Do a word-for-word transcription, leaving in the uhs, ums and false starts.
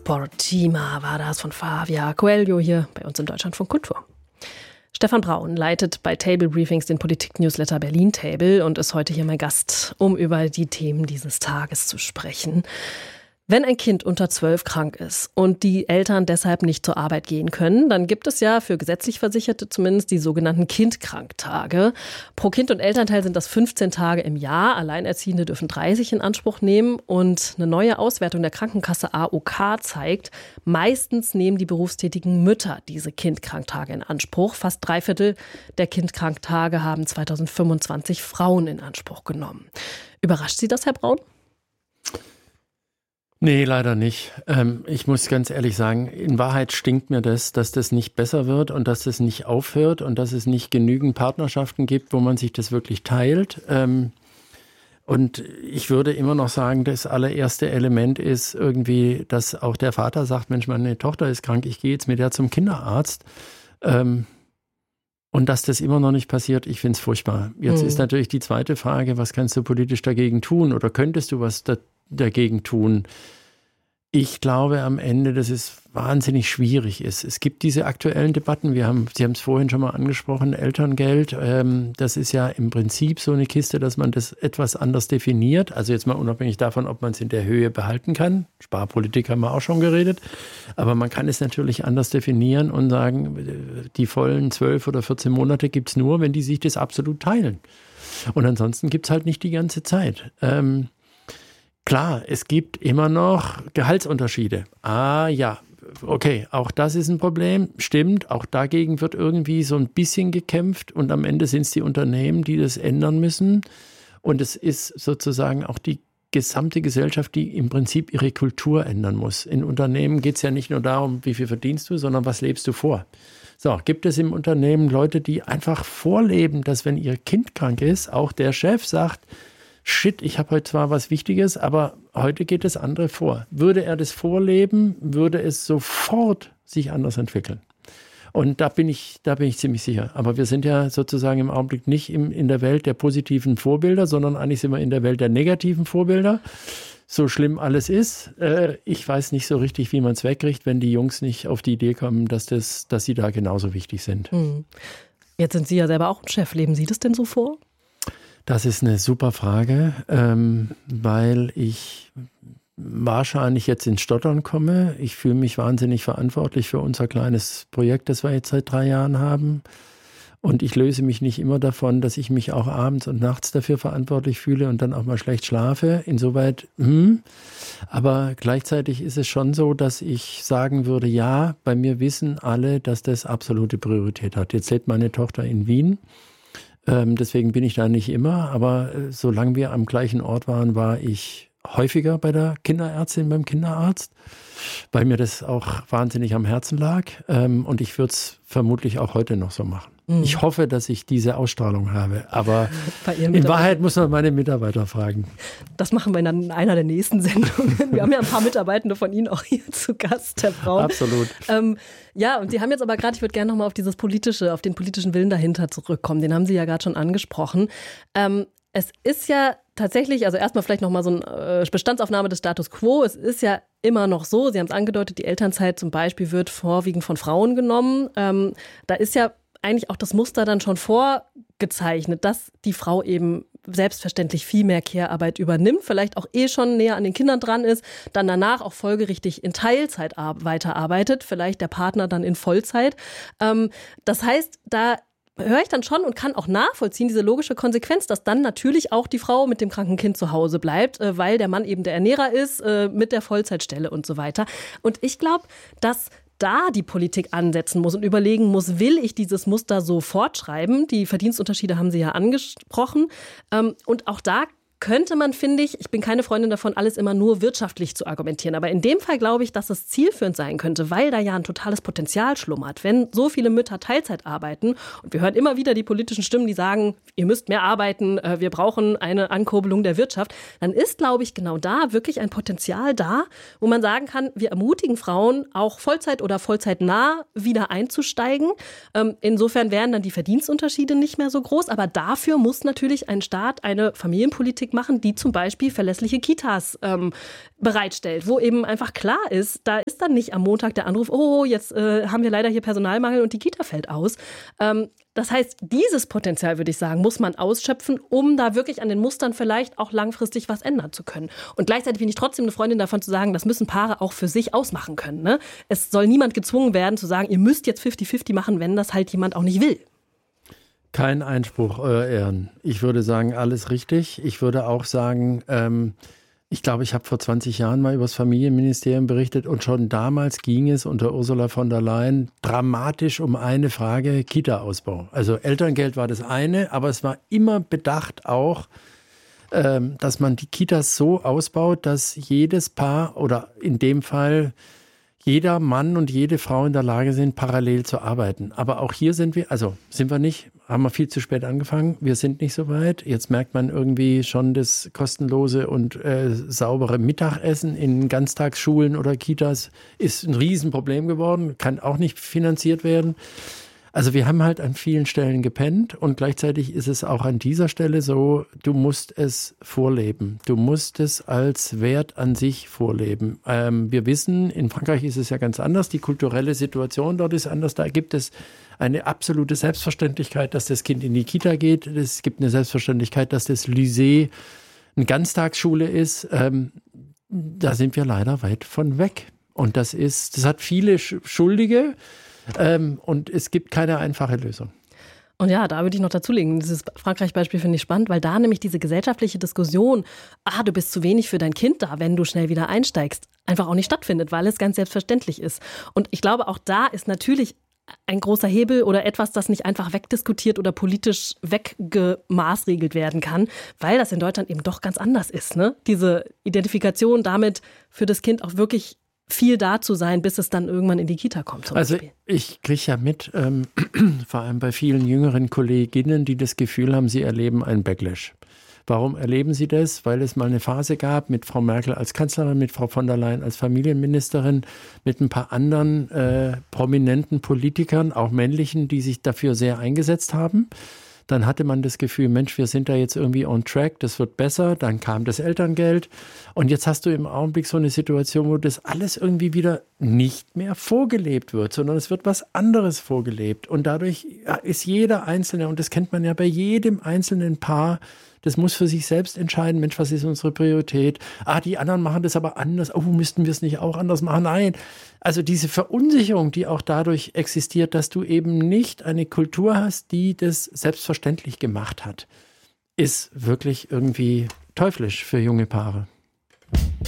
Sportima war das von Fabia Coelho hier bei uns im Deutschlandfunk Kultur. Stefan Braun leitet bei Table Briefings den Politik-Newsletter Berlin Table und ist heute hier mein Gast, um über die Themen dieses Tages zu sprechen. Wenn ein Kind unter zwölf krank ist und die Eltern deshalb nicht zur Arbeit gehen können, dann gibt es ja für gesetzlich Versicherte zumindest die sogenannten Kindkranktage. Pro Kind und Elternteil sind das fünfzehn Tage im Jahr. Alleinerziehende dürfen dreißig in Anspruch nehmen. Und eine neue Auswertung der Krankenkasse A O K zeigt, meistens nehmen die berufstätigen Mütter diese Kindkranktage in Anspruch. Fast drei Viertel der Kindkranktage haben zweitausendfünfundzwanzig Frauen in Anspruch genommen. Überrascht Sie das, Herr Braun? Nee, leider nicht. Ähm, ich muss ganz ehrlich sagen, in Wahrheit stinkt mir das, dass das nicht besser wird und dass das nicht aufhört und dass es nicht genügend Partnerschaften gibt, wo man sich das wirklich teilt. Ähm, und ich würde immer noch sagen, das allererste Element ist irgendwie, dass auch der Vater sagt, Mensch, meine Tochter ist krank, ich gehe jetzt mit der zum Kinderarzt. Ähm, und dass das immer noch nicht passiert, ich finde es furchtbar. Jetzt mhm. ist natürlich die zweite Frage, was kannst du politisch dagegen tun oder könntest du was da, dagegen tun? Ich glaube am Ende, dass es wahnsinnig schwierig ist. Es gibt diese aktuellen Debatten, wir haben, Sie haben es vorhin schon mal angesprochen, Elterngeld, ähm, das ist ja im Prinzip so eine Kiste, dass man das etwas anders definiert. Also jetzt mal unabhängig davon, ob man es in der Höhe behalten kann. Sparpolitik haben wir auch schon geredet. Aber man kann es natürlich anders definieren und sagen, die vollen zwölf oder vierzehn Monate gibt es nur, wenn die sich das absolut teilen. Und ansonsten gibt es halt nicht die ganze Zeit. Ähm, Klar, es gibt immer noch Gehaltsunterschiede. Ah ja, okay, auch das ist ein Problem. Stimmt, auch dagegen wird irgendwie so ein bisschen gekämpft und am Ende sind es die Unternehmen, die das ändern müssen. Und es ist sozusagen auch die gesamte Gesellschaft, die im Prinzip ihre Kultur ändern muss. In Unternehmen geht es ja nicht nur darum, wie viel verdienst du, sondern was lebst du vor. So, gibt es im Unternehmen Leute, die einfach vorleben, dass wenn ihr Kind krank ist, auch der Chef sagt, Shit, ich habe heute zwar was Wichtiges, aber heute geht das andere vor. Würde er das vorleben, würde es sofort sich anders entwickeln. Und da bin ich, da bin ich ziemlich sicher. Aber wir sind ja sozusagen im Augenblick nicht im, in der Welt der positiven Vorbilder, sondern eigentlich sind wir in der Welt der negativen Vorbilder. So schlimm alles ist. Äh, ich weiß nicht so richtig, wie man es wegkriegt, wenn die Jungs nicht auf die Idee kommen, dass, das, dass sie da genauso wichtig sind. Hm. Jetzt sind Sie ja selber auch ein Chef. Leben Sie das denn so vor? Das ist eine super Frage, ähm, weil ich wahrscheinlich jetzt ins Stottern komme. Ich fühle mich wahnsinnig verantwortlich für unser kleines Projekt, das wir jetzt seit drei Jahren haben. Und ich löse mich nicht immer davon, dass ich mich auch abends und nachts dafür verantwortlich fühle und dann auch mal schlecht schlafe. Insoweit, hm. Aber gleichzeitig ist es schon so, dass ich sagen würde, ja, bei mir wissen alle, dass das absolute Priorität hat. Jetzt lebt meine Tochter in Wien. Ähm, deswegen bin ich da nicht immer, aber äh, solange wir am gleichen Ort waren, war ich häufiger bei der Kinderärztin, beim Kinderarzt, weil mir das auch wahnsinnig am Herzen lag. Ähm, und ich würde es vermutlich auch heute noch so machen. Mhm. Ich hoffe, dass ich diese Ausstrahlung habe, aber in Wahrheit muss man meine Mitarbeiter fragen. Das machen wir dann in einer der nächsten Sendungen. Wir haben ja ein paar Mitarbeitende von Ihnen auch hier zu Gast, Herr Braun. Absolut. Ähm, ja, und Sie haben jetzt aber gerade, ich würde gerne nochmal auf dieses politische, auf den politischen Willen dahinter zurückkommen. Den haben Sie ja gerade schon angesprochen. Ähm, es ist ja tatsächlich, also erstmal vielleicht nochmal so eine Bestandsaufnahme des Status Quo. Es ist ja immer noch so, Sie haben es angedeutet, die Elternzeit zum Beispiel wird vorwiegend von Frauen genommen. Ähm, da ist ja eigentlich auch das Muster dann schon vorgezeichnet, dass die Frau eben selbstverständlich viel mehr Care-Arbeit übernimmt, vielleicht auch eh schon näher an den Kindern dran ist, dann danach auch folgerichtig in Teilzeit weiterarbeitet, vielleicht der Partner dann in Vollzeit. Ähm, das heißt, da höre ich dann schon und kann auch nachvollziehen, diese logische Konsequenz, dass dann natürlich auch die Frau mit dem kranken Kind zu Hause bleibt, äh, weil der Mann eben der Ernährer ist, äh, mit der Vollzeitstelle und so weiter. Und ich glaube, dass da die Politik ansetzen muss und überlegen muss, will ich dieses Muster so fortschreiben? Die Verdienstunterschiede haben Sie ja angesprochen. Ähm, und auch da könnte man, finde ich, ich bin keine Freundin davon, alles immer nur wirtschaftlich zu argumentieren. Aber in dem Fall glaube ich, dass es zielführend sein könnte, weil da ja ein totales Potenzial schlummert. Wenn so viele Mütter Teilzeit arbeiten, und wir hören immer wieder die politischen Stimmen, die sagen, ihr müsst mehr arbeiten, wir brauchen eine Ankurbelung der Wirtschaft, dann ist, glaube ich, genau da wirklich ein Potenzial da, wo man sagen kann, wir ermutigen Frauen, auch Vollzeit oder vollzeitnah wieder einzusteigen. Insofern wären dann die Verdienstunterschiede nicht mehr so groß. Aber dafür muss natürlich ein Staat, eine Familienpolitik Politik machen, die zum Beispiel verlässliche Kitas ähm, bereitstellt, wo eben einfach klar ist, da ist dann nicht am Montag der Anruf, oh, jetzt äh, haben wir leider hier Personalmangel und die Kita fällt aus. Ähm, das heißt, dieses Potenzial, würde ich sagen, muss man ausschöpfen, um da wirklich an den Mustern vielleicht auch langfristig was ändern zu können. Und gleichzeitig bin ich trotzdem eine Freundin davon zu sagen, das müssen Paare auch für sich ausmachen können. Ne? Es soll niemand gezwungen werden zu sagen, ihr müsst jetzt fünfzig fünfzig machen, wenn das halt jemand auch nicht will. Kein Einspruch, Euer Ehren. Ich würde sagen, alles richtig. Ich würde auch sagen, ähm, ich glaube, ich habe vor zwanzig Jahren mal über das Familienministerium berichtet und schon damals ging es unter Ursula von der Leyen dramatisch um eine Frage, Kita-Ausbau. Also Elterngeld war das eine, aber es war immer bedacht auch, ähm, dass man die Kitas so ausbaut, dass jedes Paar oder in dem Fall jeder Mann und jede Frau in der Lage sind, parallel zu arbeiten. Aber auch hier sind wir, also sind wir nicht, haben wir viel zu spät angefangen. Wir sind nicht so weit. Jetzt merkt man irgendwie schon das kostenlose und äh, saubere Mittagessen in Ganztagsschulen oder Kitas ist ein Riesenproblem geworden, kann auch nicht finanziert werden. Also wir haben halt an vielen Stellen gepennt und gleichzeitig ist es auch an dieser Stelle so, du musst es vorleben. Du musst es als Wert an sich vorleben. Ähm, wir wissen, in Frankreich ist es ja ganz anders. Die kulturelle Situation dort ist anders. Da gibt es eine absolute Selbstverständlichkeit, dass das Kind in die Kita geht. Es gibt eine Selbstverständlichkeit, dass das Lycée eine Ganztagsschule ist. Ähm, da sind wir leider weit von weg. Und das ist, das hat viele Schuldige. Ähm, und es gibt keine einfache Lösung. Und ja, da würde ich noch dazulegen, dieses Frankreich-Beispiel finde ich spannend, weil da nämlich diese gesellschaftliche Diskussion, ah, du bist zu wenig für dein Kind da, wenn du schnell wieder einsteigst, einfach auch nicht stattfindet, weil es ganz selbstverständlich ist. Und ich glaube, auch da ist natürlich ein großer Hebel oder etwas, das nicht einfach wegdiskutiert oder politisch weggemaßregelt werden kann, weil das in Deutschland eben doch ganz anders ist. Ne? Diese Identifikation damit für das Kind auch wirklich viel da zu sein, bis es dann irgendwann in die Kita kommt zum also Beispiel. Ich kriege ja mit, ähm, vor allem bei vielen jüngeren Kolleginnen, die das Gefühl haben, sie erleben einen Backlash. Warum erleben sie das? Weil es mal eine Phase gab mit Frau Merkel als Kanzlerin, mit Frau von der Leyen als Familienministerin, mit ein paar anderen äh, prominenten Politikern, auch männlichen, die sich dafür sehr eingesetzt haben. Dann hatte man das Gefühl, Mensch, wir sind da jetzt irgendwie on track, das wird besser. Dann kam das Elterngeld. Und jetzt hast du im Augenblick so eine Situation, wo das alles irgendwie wieder nicht mehr vorgelebt wird, sondern es wird was anderes vorgelebt. Und dadurch ist jeder Einzelne, und das kennt man ja bei jedem einzelnen Paar, das muss für sich selbst entscheiden, Mensch, was ist unsere Priorität? Ah, die anderen machen das aber anders. Oh, müssten wir es nicht auch anders machen? Nein. Also diese Verunsicherung, die auch dadurch existiert, dass du eben nicht eine Kultur hast, die das selbstverständlich gemacht hat, ist wirklich irgendwie teuflisch für junge Paare.